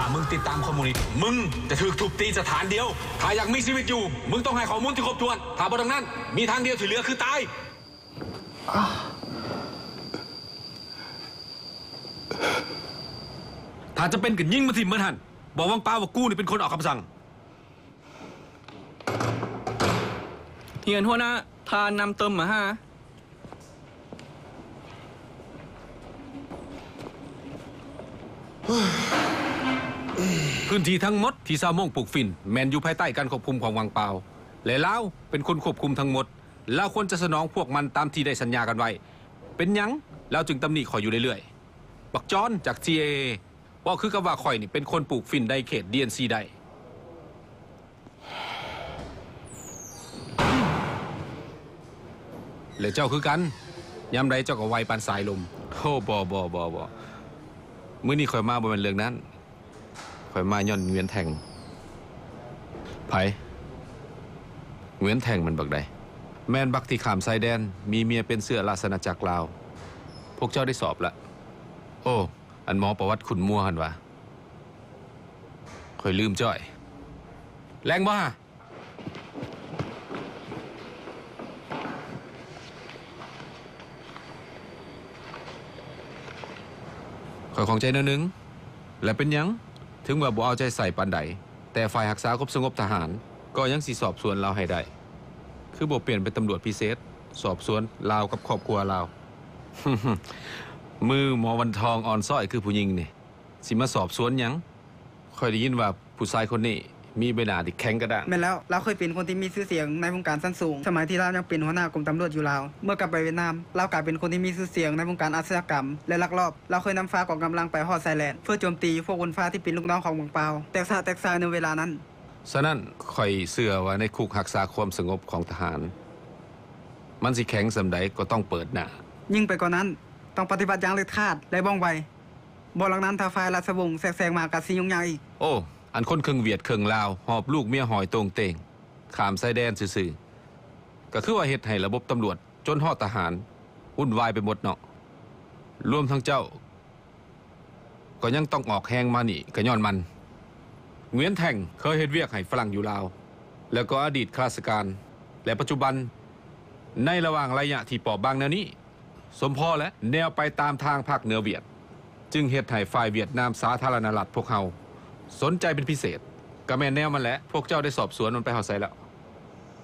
มึงติดตามข้อมูลนี้มึงจะถูกทุบตีสถานเดียวถ้าอยากมีชีวิตอยู่มึงต้องให้ข้อมูลที่ครบถ้วนถ้าบ่ดังนั้นมีทางเดียวที่เหลือคือตายถ้าจะเป็นกันยิ่งมาถิ่มเหมือนหันบอกวังเปล่าว่ากูนี่เป็นคนออกคำสั่งเฮียนหัวหน้าทานนำเติมมาฮะพื้นที่ทั้งหมดที่ซาโมงปลูกฝิ่นแมนอยู่ภายใต้การควบคุมของวังเปาและลาวเป็นคนควบคุมทั้งหมดลาวควรจะสนองพวกมันตามที่ได้สัญญากันไว้เป็นยังลาวจึงตำหนิข่อยอยู่เรื่อยๆบักจอนจาก TAA ว่าคือกับว่าข่อยนี่เป็นคนปลูกฝิ่นในเขต DNC ได้และเจ้าคือกันยามใดเจ้าก็ไวปานสายลมโอ้บ่มื้อนี้ข่อยมาบ่แม่นเรื่องนั้นข่อยมาย่อนเงือนแทงไผเงือนแทงมันบักใดแม่นบักที่ข้ามชายแดนมีเมียเป็นเสื้อราชอาณาจักรลาวพวกเจ้าได้สอบละโอ้อันหมอประวัติขุนมัวหั่นวะข่อยลืมจ้อยแรงบ่ฮะข่อยของใจนึงและเป็นยังถึงว่าบ่เอาใจใส่ปานใดแต่ฝ่ายรักษาความสงบทหารก็ยังสิสอบสวนเราให้ได้คือบ่เปลี่ยนเป็นตำรวจพิเศษสอบสวนลาวกับครอบครัวลาว มือหมอวันทองอ่อนซ้อยคือผู้หญิงนี่สิมาสอบสวนยังค่อยได้ยินว่าผู้ชายคนนี้มีใบหน้าที่แข็งกระด้างแม่นแล้วเราเคยเป็นคนที่มีชื่อเสียงในวงการชั้นสูงสมัยที่เรายังเป็นหัวหน้ากรมตำรวจอยู่ลาวเมื่อกลับไปเวียดนามเรากลายเป็นคนที่มีชื่อเสียงในวงการอาชญากรรมและลักลอบเราเคยนำฟ้ากองกำลังไปฮอดไซแลนด์เพื่อโจมตีพวกคนฟ้าที่เป็นลูกน้องของวังเปาแตกสายในเวลานั้นฉะนั้นข่อยเชื่อว่าในคุกรักษาความสงบของทหารมันสิแข็งสำใดก็ต้องเปิดหน้ายิ่งไปกว่านั้นต้องปฏิบัติอย่างเด็ดขาดและว่องไวบ่หลังนั้นถ้าฝ่ายราชวงศ์แทรกมาก็สิยุ่งยากอีกโอ้อันคนครึ่งเวียดครึ่งลาวหอบลูกเมียหอยตรงเตงขามชายแดนซื่อๆก็คือว่าเฮ็ดให้ระบบตำรวจจนฮอดทหารวุ่นวายไปหมดเนาะรวมทั้งเจ้าก็ยังต้องออกแหงมานี่ก็ย้อนมันเงวียนแท่งเคยเฮ็ดเวียกให้ฝรั่งอยู่ลาวแล้วก็อดีตข้าราชการและปัจจุบันในระหว่างระยะที่ปอบบางแนวนี้สมพอและแนวไปตามทางภาคเหนือเวียดจึงเฮ็ดให้ฝ่ายเวียดนามสาธารณรัฐพวกเฮาสนใจเป็นพิเศษก็แม่นแนวมันแหละพวกเจ้าได้สอบสวนมันไปเฮาไสแล้ว